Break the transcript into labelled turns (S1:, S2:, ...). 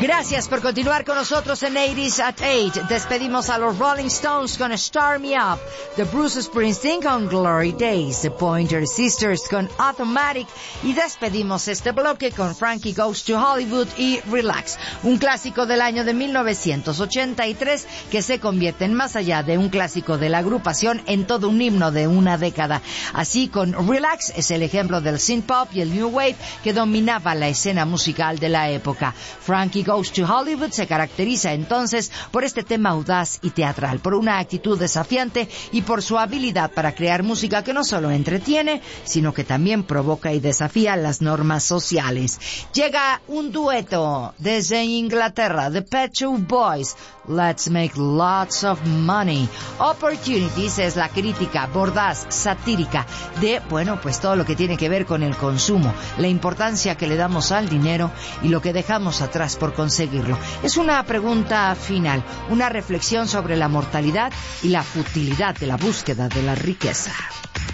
S1: Gracias por continuar con nosotros en 80s at 8. Despedimos a los Rolling Stones con Start Me Up, The Bruce Springsteen con Glory Days, The Pointer Sisters con Automatic, y despedimos este bloque con Frankie Goes to Hollywood y Relax, un clásico del año de 1983 que se convierte en, más allá de un clásico de la agrupación, en todo un himno de una década. Así, con Relax es el ejemplo del synth pop y el new wave que dominaba la escena musical de la época. Frankie Goes to Hollywood se caracteriza entonces por este tema audaz y teatral, por una actitud desafiante y por su habilidad para crear música que no solo entretiene, sino que también provoca y desafía las normas sociales. Llega un dueto desde Inglaterra, The Pet Shop Boys, Let's Make Lots of Money. Opportunities es la crítica mordaz, satírica de, bueno, pues todo lo que tiene que ver con el consumo, la importancia que le damos al dinero y lo que dejamos atrás por conseguirlo. Es una pregunta final, una reflexión sobre la mortalidad y la futilidad de la búsqueda de la riqueza.